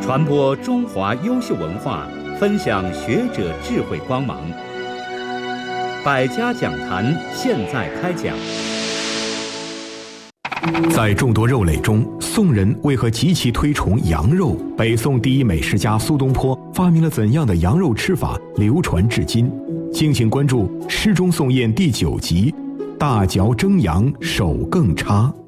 传播中华优秀文化，分享学者智慧光芒。百家讲坛现在开讲。 在众多肉类中，宋人为何极其推崇羊肉？北宋第一美食家苏东坡发明了怎样的羊肉吃法，流传至今？敬请关注《诗中宋宴》第9集：大嚼蒸羊手更差。